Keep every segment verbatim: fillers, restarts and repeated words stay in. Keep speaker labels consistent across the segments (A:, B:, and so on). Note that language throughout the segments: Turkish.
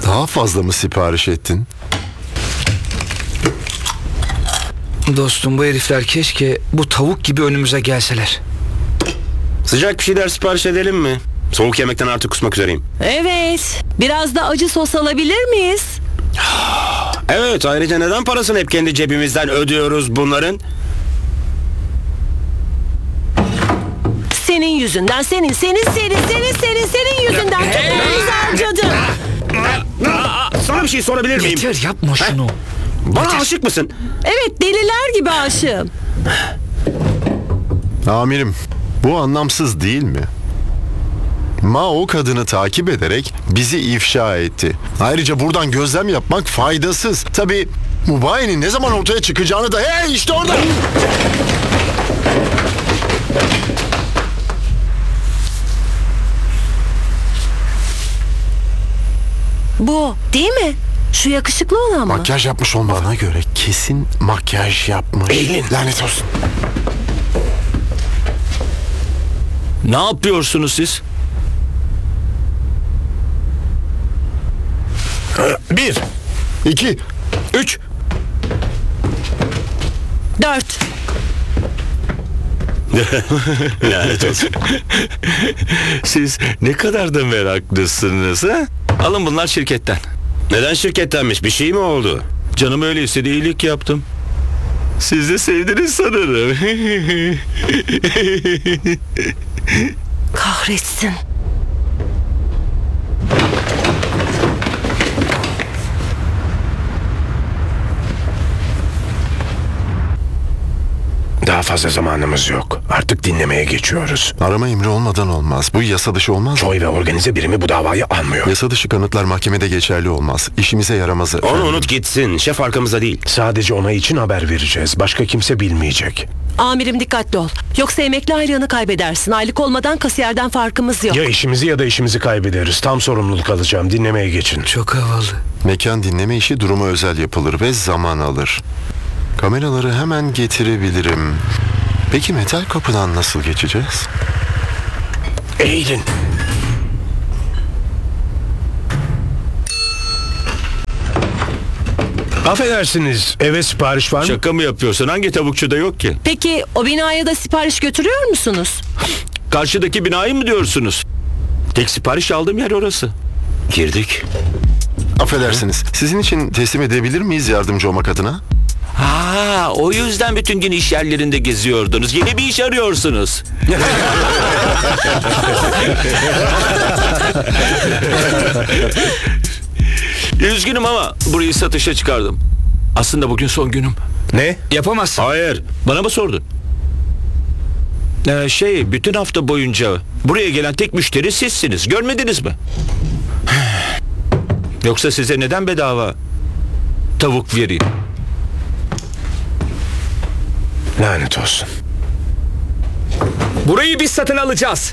A: Daha fazla mı sipariş ettin?
B: Dostum, bu herifler keşke bu tavuk gibi önümüze gelseler.
C: Sıcak bir şeyler sipariş edelim mi? Soğuk yemekten artık kusmak üzereyim.
D: Evet. Biraz da acı sos alabilir miyiz?
C: Evet, ayrıca neden parasını hep kendi cebimizden ödüyoruz bunların?
D: Senin yüzünden, senin, senin, senin, senin, senin, senin yüzünden topuğumuzu harcadım.
C: Sana bir şey sorabilir miyim?
B: Yeter, yapma şunu.
C: Bana
B: Yeter.
C: aşık mısın?
D: Evet, deliler gibi aşığım.
A: Amirim, bu anlamsız değil mi? Ma o kadını takip ederek bizi ifşa etti. Ayrıca buradan gözlem yapmak faydasız. Tabii Mubaye'nin ne zaman ortaya çıkacağını da... Hey, işte orada!
D: Bu, değil mi? Şu yakışıklı olan mı?
A: Makyaj yapmış olmana göre kesin makyaj yapmış.
C: Eğilin.
A: Lanet olsun.
E: Ne yapıyorsunuz siz?
A: Bir, iki,
C: Üç.
D: Dört.
C: Lanet olsun.
E: Siz ne kadar da meraklısınız ha? Alın, bunlar şirketten.
C: Neden şirkettenmiş? Bir şey mi oldu?
E: Canım öyle istedi, iyilik yaptım. Siz de sevdiniz sanırım.
D: Kahretsin.
F: Daha fazla zamanımız yok. Artık dinlemeye geçiyoruz.
A: Arama emri olmadan olmaz. Bu yasa dışı olmaz.
F: Joy ve organize birimi bu davayı almıyor.
A: Yasa dışı kanıtlar mahkemede geçerli olmaz. İşimize yaramaz.
C: Onu
A: efendim.
C: unut gitsin. Şef arkamızda değil.
F: Sadece ona için haber vereceğiz. Başka kimse bilmeyecek.
D: Amirim, dikkatli ol. Yoksa emekli aylığını kaybedersin. Aylık olmadan kasiyerden farkımız yok.
F: Ya işimizi ya da işimizi kaybederiz. Tam sorumluluk alacağım. Dinlemeye geçin.
B: Çok havalı.
A: Mekan dinleme işi duruma özel yapılır ve zaman alır. Kameraları hemen getirebilirim. Peki metal kapıdan nasıl geçeceğiz?
F: Eğilin. Affedersiniz. Eve sipariş var mı?
E: Şaka mı yapıyorsun? Hangi tavukçuda yok ki?
D: Peki o binaya da sipariş götürüyor musunuz?
E: Karşıdaki binayı mı diyorsunuz? Tek sipariş aldığım yer orası.
C: Girdik.
A: Affedersiniz. Sizin için teslim edebilir miyiz yardımcı olmak adına?
E: Ha, o yüzden bütün gün iş yerlerinde geziyordunuz. Yeni bir iş arıyorsunuz. Üzgünüm ama burayı satışa çıkardım. Aslında bugün son günüm.
F: Ne?
B: Yapamazsın.
E: Hayır. Bana mı sordun? Ee, şey, bütün hafta boyunca buraya gelen tek müşteri sizsiniz. Görmediniz mi? Yoksa size neden bedava tavuk vereyim?
F: Lanet olsun.
B: Burayı biz satın alacağız.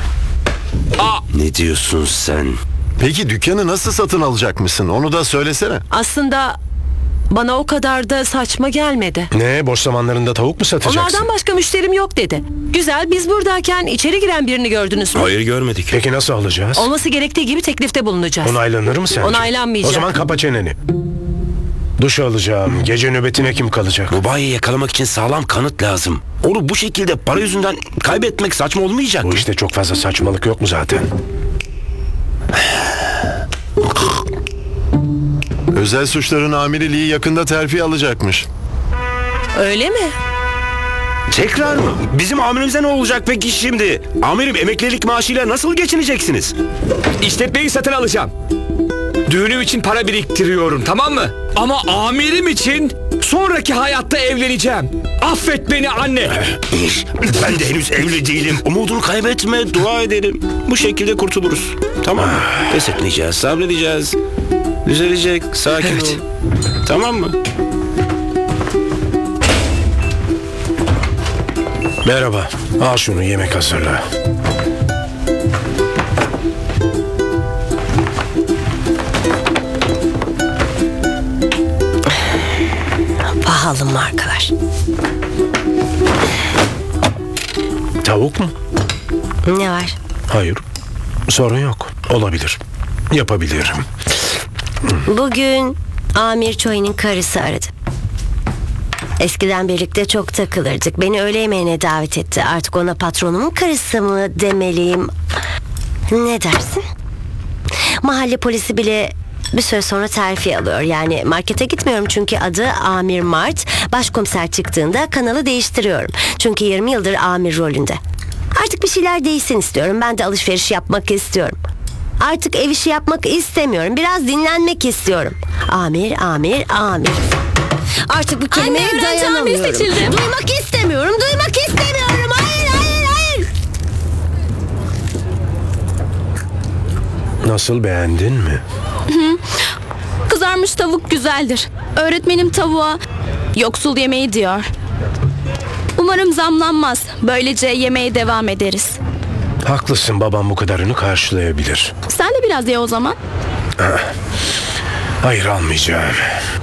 C: Ne diyorsun sen?
A: Peki dükkanı nasıl satın alacakmışsın? Onu da söylesene.
D: Aslında bana o kadar da saçma gelmedi.
F: Ne? Boş zamanlarında tavuk mu satacaksın?
D: Onlardan başka müşterim yok dedi. Güzel, biz buradayken içeri giren birini gördünüz mü?
C: Hayır, görmedik.
F: Peki nasıl alacağız?
D: Olması gerektiği gibi teklifte bulunacağız.
F: Onaylanır mı sence?
D: Onaylanmayacak.
F: O zaman kapa çeneni. Duş alacağım. Gece nöbetine kim kalacak?
C: Mubaye'yi yakalamak için sağlam kanıt lazım. Onu bu şekilde para yüzünden kaybetmek saçma olmayacak
F: Bu
C: mı?
F: işte çok fazla saçmalık yok mu zaten?
A: Özel suçların amiriliği yakında terfi alacakmış.
D: Öyle mi?
C: Tekrar mı? Bizim amirimize ne olacak peki şimdi? Amirim, emeklilik maaşıyla nasıl geçineceksiniz?
B: İşletmeyi satın alacağım. Düğünüm için para biriktiriyorum, tamam mı? Ama amirim için sonraki hayatta evleneceğim. Affet beni anne.
C: Ben de henüz evli değilim. Umudunu kaybetme, dua edelim. Bu şekilde kurtuluruz. Tamam mı? Pes etmeyeceğiz, sabredeceğiz. Düzelecek, sakin
B: Evet.
C: ol. Tamam mı?
F: Merhaba. Al şunu, yemek hazırla.
D: Pahalı markalar.
F: Tavuk mu?
D: Ne var?
F: Hayır. Sorun yok. Olabilir. Yapabilirim.
D: Bugün Amir Choi'nin karısı aradı. Eskiden birlikte çok takılırdık. Beni öğle yemeğine davet etti. Artık ona patronumun karısı mı demeliyim? Ne dersin? Mahalle polisi bile bir süre sonra terfi alıyor. Yani markete gitmiyorum çünkü adı Amir Mart. Başkomiser çıktığında kanalı değiştiriyorum. Çünkü yirmi yıldır Amir rolünde. Artık bir şeyler değişsin istiyorum. Ben de alışveriş yapmak istiyorum. Artık ev işi yapmak istemiyorum. Biraz dinlenmek istiyorum. Amir, Amir, Amir. Artık bu kelimeye
G: Anne, öğrenci amir
D: dayanamıyorum.
G: seçildi.
D: Duymak istemiyorum, duymak istemiyorum. Hayır, hayır, hayır.
F: Nasıl, beğendin mi?
G: Kızarmış tavuk güzeldir. Öğretmenim tavuğa yoksul yemeği diyor. Umarım zamlanmaz. Böylece yemeğe devam ederiz.
F: Haklısın, babam bu kadarını karşılayabilir.
G: Sen de biraz ye o zaman.
F: Hayır, almayacağım.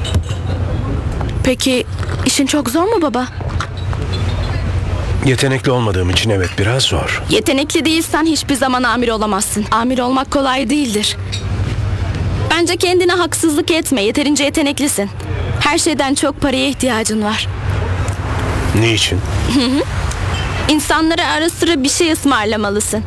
G: Peki işin çok zor mu baba?
F: Yetenekli olmadığım için evet, biraz zor.
G: Yetenekli değilsen hiçbir zaman amir olamazsın. Amir olmak kolay değildir. Bence kendine haksızlık etme. Yeterince yeteneklisin. Her şeyden çok paraya ihtiyacın var.
F: Niçin?
G: İnsanlara ara sıra bir şey ısmarlamalısın.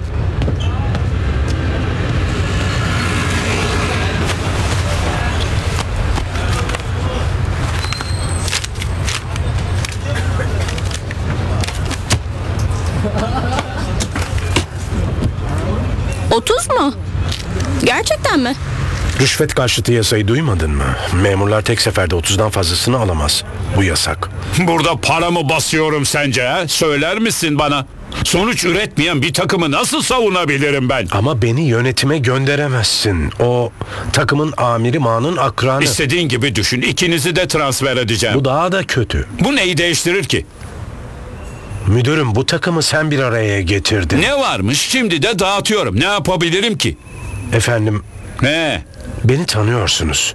G: Otuz mu? Gerçekten mi?
F: Rüşvet karşıtı yasayı duymadın mı? Memurlar tek seferde otuzdan fazlasını alamaz. Bu yasak.
H: Burada para mı basıyorum sence? He? Söyler misin bana? Sonuç üretmeyen bir takımı nasıl savunabilirim ben?
F: Ama beni yönetime gönderemezsin. O takımın amiri Ma'nın akranı.
H: İstediğin gibi düşün. İkinizi de transfer edeceğim.
F: Bu daha da kötü.
H: Bu neyi değiştirir ki?
F: Müdürüm, bu takımı sen bir araya getirdin.
H: Ne varmış? Şimdi de dağıtıyorum. Ne yapabilirim ki?
F: Efendim,
H: Ne?
F: beni tanıyorsunuz.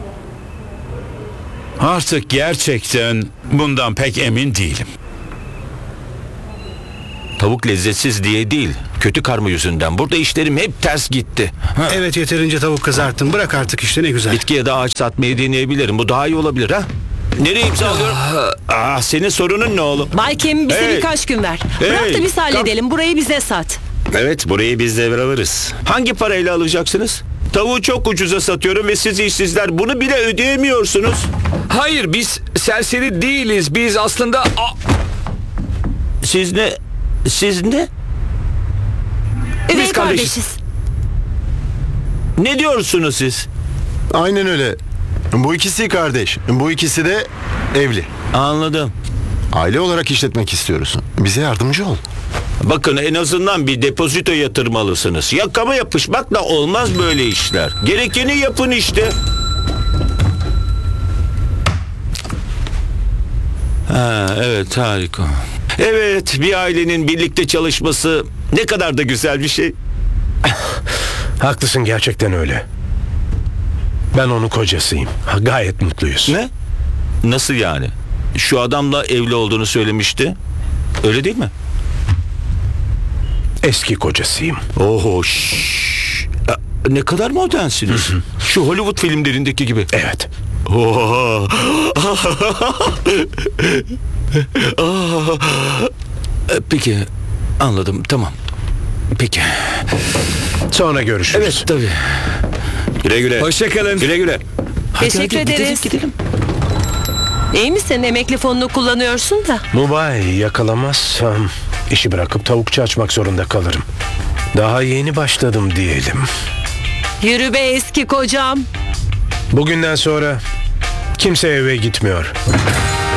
H: Artık gerçekten bundan pek emin değilim.
E: Tavuk lezzetsiz diye değil, kötü karma yüzünden. Burada işlerim hep ters gitti.
I: Evet, yeterince tavuk kızarttın. Bırak artık işte, ne güzel.
E: Bitkiye de ağaç satmayı deneyebilirim. Bu daha iyi olabilir ha? Nereye imzalıyorum? Ah, senin sorunun ne oğlum?
D: Bay Kim, bize
E: Hey.
D: birkaç gün ver. Bırak
E: Hey.
D: da biz halledelim. Burayı bize sat.
C: Evet, burayı biz devralırız.
E: Hangi parayla alacaksınız? Tavuğu çok ucuza satıyorum ve siz işsizler bunu bile ödeyemiyorsunuz.
B: Hayır, biz serseri değiliz. Biz aslında... Aa,
E: Siz ne? Siz ne?
D: Üvey
B: kardeşiz.
D: kardeşiz.
E: Ne diyorsunuz siz?
A: Aynen öyle. Bu ikisi kardeş. Bu ikisi de evli.
E: Anladım.
A: Aile olarak işletmek istiyoruz. Bize yardımcı ol.
E: Bakın, en azından bir depozito yatırmalısınız. Yakama yapışmakla olmaz böyle işler. Gerekeni yapın işte. Ha, evet, harika. Evet, bir ailenin birlikte çalışması ne kadar da güzel bir şey.
F: Haklısın, gerçekten öyle. Ben onun kocasıyım. Ha, gayet mutluyuz.
E: Ne? Nasıl yani? Şu adamla evli olduğunu söylemişti. Öyle değil mi?
F: Eski kocasıyım.
E: Oho, şşş. Ya, ne kadar modernsiniz. Şu Hollywood filmlerindeki gibi.
F: Evet.
E: Oho. Peki, anladım, tamam. Peki.
F: Sonra görüşürüz.
E: Evet, tabii. Güle güle.
B: hoşçakalın.
E: Güle güle. Hadi,
D: Teşekkür
E: hadi,
D: ederiz.
E: Gidelim, gidelim.
D: İyi misin? Emekli fonunu kullanıyorsun da.
F: Mubay yakalamazsam işi bırakıp tavukçu açmak zorunda kalırım. Daha yeni başladım diyelim.
D: Yürü be eski kocam.
F: Bugünden sonra kimse eve gitmiyor.